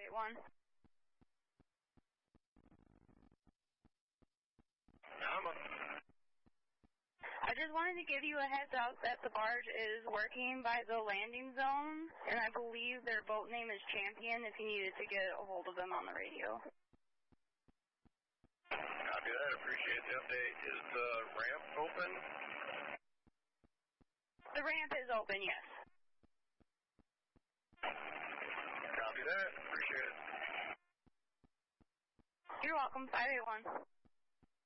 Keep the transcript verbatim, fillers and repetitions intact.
eight one. I'm a... I just wanted to give you a heads up that the barge is working by the landing zone, and I believe their boat name is Champion if you needed to get a hold of them on the radio. Copy that. Appreciate the update. Is the ramp open? The ramp is open, yes. Copy that. Appreciate it. You're welcome. five eight one.